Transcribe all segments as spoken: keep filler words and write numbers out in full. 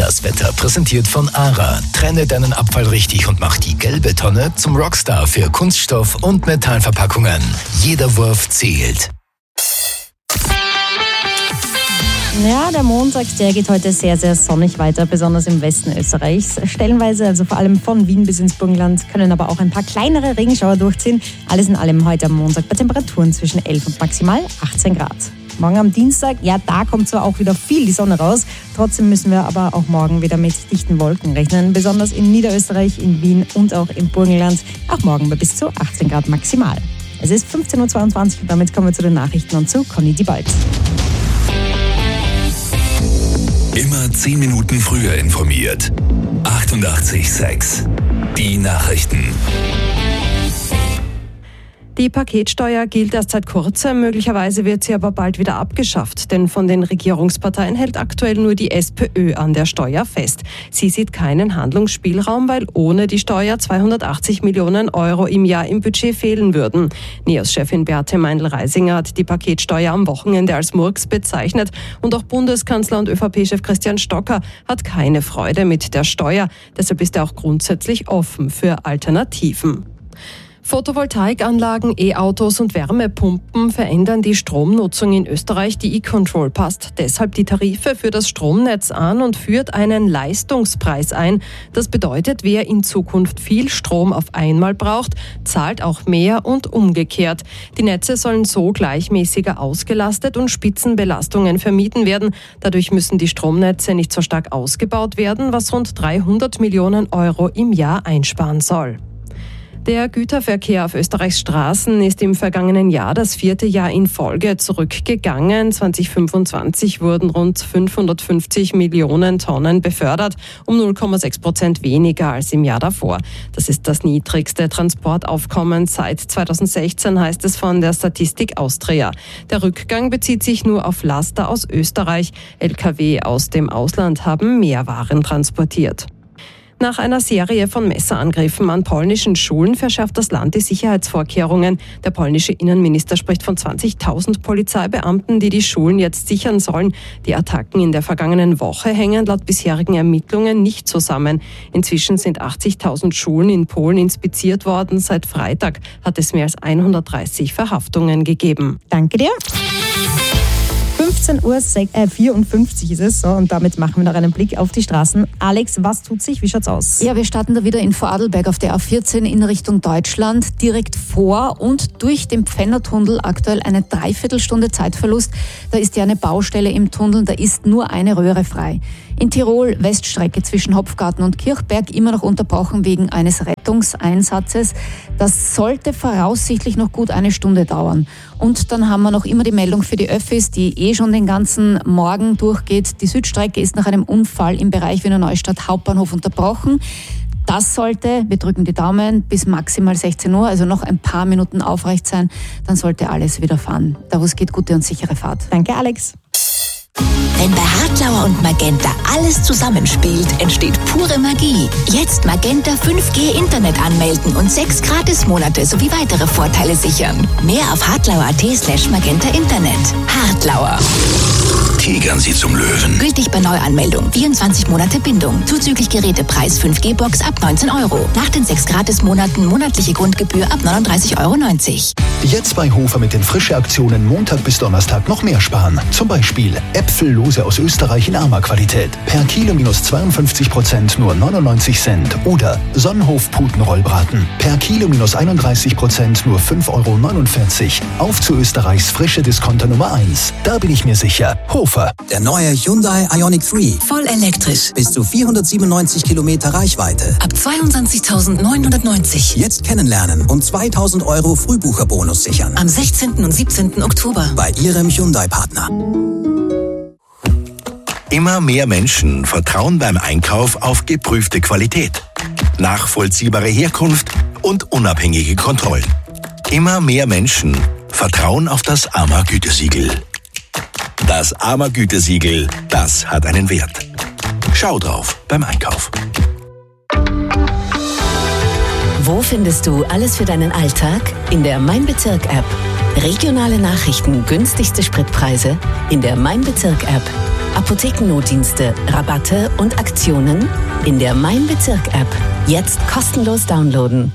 Das Wetter präsentiert von ARA. Trenne deinen Abfall richtig und mach die gelbe Tonne zum Rockstar für Kunststoff- und Metallverpackungen. Jeder Wurf zählt. Ja, der Montag, der geht heute sehr, sehr sonnig weiter, besonders im Westen Österreichs. Stellenweise, also vor allem von Wien bis ins Burgenland, können aber auch ein paar kleinere Regenschauer durchziehen. Alles in allem heute am Montag bei Temperaturen zwischen elf und maximal achtzehn Grad. Morgen am Dienstag, ja, da kommt zwar auch wieder viel die Sonne raus, trotzdem müssen wir aber auch morgen wieder mit dichten Wolken rechnen, besonders in Niederösterreich, in Wien und auch im Burgenland, auch morgen bei bis zu achtzehn Grad maximal. Es ist fünfzehn Uhr zweiundzwanzig und damit kommen wir zu den Nachrichten und zu Conny Diebald. Immer zehn Minuten früher informiert. achtundachtzig Komma sechs. Die Nachrichten. Die Paketsteuer gilt erst seit kurzem, möglicherweise wird sie aber bald wieder abgeschafft, denn von den Regierungsparteien hält aktuell nur die SPÖ an der Steuer fest. Sie sieht keinen Handlungsspielraum, weil ohne die Steuer zweihundertachtzig Millionen Euro im Jahr im Budget fehlen würden. NEOS-Chefin Beate Meindl-Reisinger hat die Paketsteuer am Wochenende als Murks bezeichnet und auch Bundeskanzler und ÖVP-Chef Christian Stocker hat keine Freude mit der Steuer. Deshalb ist er auch grundsätzlich offen für Alternativen. Photovoltaikanlagen, E-Autos und Wärmepumpen verändern die Stromnutzung in Österreich. Die E-Control passt deshalb die Tarife für das Stromnetz an und führt einen Leistungspreis ein. Das bedeutet, wer in Zukunft viel Strom auf einmal braucht, zahlt auch mehr und umgekehrt. Die Netze sollen so gleichmäßiger ausgelastet und Spitzenbelastungen vermieden werden. Dadurch müssen die Stromnetze nicht so stark ausgebaut werden, was rund dreihundert Millionen Euro im Jahr einsparen soll. Der Güterverkehr auf Österreichs Straßen ist im vergangenen Jahr das vierte Jahr in Folge zurückgegangen. zwanzig fünfundzwanzig wurden rund fünfhundertfünfzig Millionen Tonnen befördert, um null Komma sechs Prozent weniger als im Jahr davor. Das ist das niedrigste Transportaufkommen seit zweitausendsechzehn, heißt es von der Statistik Austria. Der Rückgang bezieht sich nur auf Laster aus Österreich. L K W aus dem Ausland haben mehr Waren transportiert. Nach einer Serie von Messerangriffen an polnischen Schulen verschärft das Land die Sicherheitsvorkehrungen. Der polnische Innenminister spricht von zwanzigtausend Polizeibeamten, die die Schulen jetzt sichern sollen. Die Attacken in der vergangenen Woche hängen laut bisherigen Ermittlungen nicht zusammen. Inzwischen sind achtzigtausend Schulen in Polen inspiziert worden. Seit Freitag hat es mehr als hundertdreißig Verhaftungen gegeben. Danke dir. fünfzehn Uhr vierundfünfzig ist es so, und damit machen wir noch einen Blick auf die Straßen. Alex, was tut sich? Wie schaut's aus? Ja, wir starten da wieder in Vorarlberg auf der A vierzehn in Richtung Deutschland. Direkt vor und durch den Pfändertunnel aktuell eine Dreiviertelstunde Zeitverlust. Da ist ja eine Baustelle im Tunnel, da ist nur eine Röhre frei. In Tirol Weststrecke zwischen Hopfgarten und Kirchberg immer noch unterbrochen wegen eines Rettungseinsatzes. Das sollte voraussichtlich noch gut eine Stunde dauern. Und dann haben wir noch immer die Meldung für die Öffis, die eh schon den ganzen Morgen durchgeht. Die Südstrecke ist nach einem Unfall im Bereich Wiener Neustadt Hauptbahnhof unterbrochen. Das sollte, wir drücken die Daumen, bis maximal sechzehn Uhr, also noch ein paar Minuten aufrecht sein. Dann sollte alles wieder fahren. Davos geht gute und sichere Fahrt. Danke, Alex. Wenn bei Hartlauer und Magenta alles zusammenspielt, entsteht pure Magie. Jetzt Magenta fünf G Internet anmelden und sechs Gratismonate sowie weitere Vorteile sichern. Mehr auf hartlauer.at slash Magenta Internet. Hartlauer. Tigern Sie zum Löwen. Gültig bei Neuanmeldung. vierundzwanzig Monate Bindung. Zuzüglich Gerätepreis fünf G Box ab neunzehn Euro. Nach den sechs Gratismonaten monatliche Grundgebühr ab neununddreißig Euro neunzig. Jetzt bei Hofer mit den Frische-Aktionen Montag bis Donnerstag noch mehr sparen. Zum Beispiel Äpfellose aus Österreich in Arma-Qualität. Per Kilo minus zweiundfünfzig Prozent nur neunundneunzig Cent. Oder Sonnenhof-Putenrollbraten. Per Kilo minus einunddreißig Prozent nur fünf Euro neunundvierzig. Auf zu Österreichs frische Discounter Nummer eins. Da bin ich mir sicher. Hofer. Der neue Hyundai Ioniq drei. Voll elektrisch. Bis zu vierhundertsiebenundneunzig Kilometer Reichweite. Ab zweiundzwanzigtausendneunhundertneunzig. Jetzt kennenlernen und zweitausend Euro Frühbucherbonus sichern. Am sechzehnten und siebzehnten Oktober. Bei Ihrem Hyundai-Partner. Immer mehr Menschen vertrauen beim Einkauf auf geprüfte Qualität, nachvollziehbare Herkunft und unabhängige Kontrollen. Immer mehr Menschen vertrauen auf das AMA-Gütesiegel. Das AMA-Gütesiegel, das hat einen Wert. Schau drauf beim Einkauf. Wo findest du alles für deinen Alltag? In der Mein Bezirk-App. Regionale Nachrichten, günstigste Spritpreise in der Mein Bezirk-App. Apothekennotdienste, Rabatte und Aktionen in der Mein Bezirk-App. Jetzt kostenlos downloaden.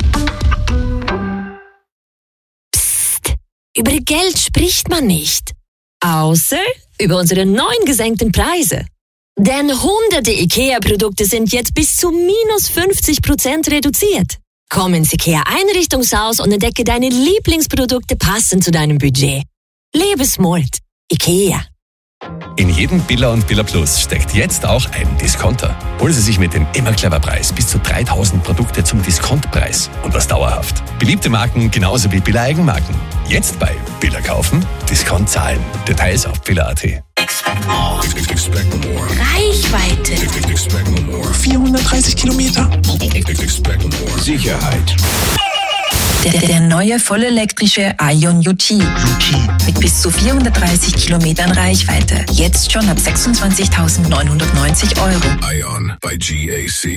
Psst, über Geld spricht man nicht. Außer über unsere neuen gesenkten Preise. Denn hunderte IKEA-Produkte sind jetzt bis zu minus fünfzig Prozent reduziert. Komm ins IKEA-Einrichtungshaus und entdecke deine Lieblingsprodukte passend zu deinem Budget. Lebe smart. IKEA. In jedem Billa und Billa Plus steckt jetzt auch ein Discounter. Holen Sie sich mit dem immer clever Preis bis zu dreitausend Produkte zum Diskontpreis und das dauerhaft. Beliebte Marken genauso wie Billa Eigenmarken. Jetzt bei Billa kaufen, Discount zahlen. Details auf billa punkt at. Reichweite. vierhundertdreißig Kilometer. Sicherheit. Der, der neue vollelektrische Ion U G mit bis zu vierhundertdreißig Kilometern Reichweite. Jetzt schon ab sechsundzwanzigtausendneunhundertneunzig Euro. Ion bei G A C.